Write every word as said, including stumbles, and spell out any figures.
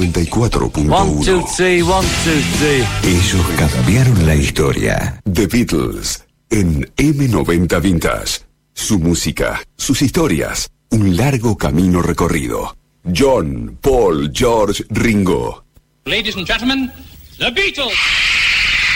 noventa y cuatro punto uno. One, two, three, one, two, three. Ellos cambiaron la historia. The Beatles en eme noventa Vintage. Su música, sus historias, un largo camino recorrido. John, Paul, George, Ringo. Ladies and gentlemen, The Beatles.